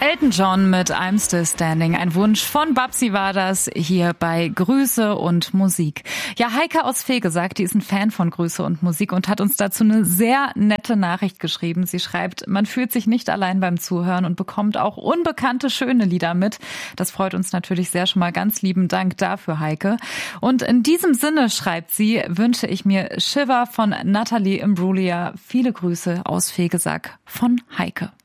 Elton John mit I'm Still Standing. Ein Wunsch von Babsi war das hier bei Grüße und Musik. Ja, Heike aus Fegesack, die ist ein Fan von Grüße und Musik und hat uns dazu eine sehr nette Nachricht geschrieben. Sie schreibt, man fühlt sich nicht allein beim Zuhören und bekommt auch unbekannte, schöne Lieder mit. Das freut uns natürlich sehr. Schon mal ganz lieben Dank dafür, Heike. Und in diesem Sinne, schreibt sie, wünsche ich mir Shiver von Natalie Imbruglia. Viele Grüße aus Fegesack von Heike.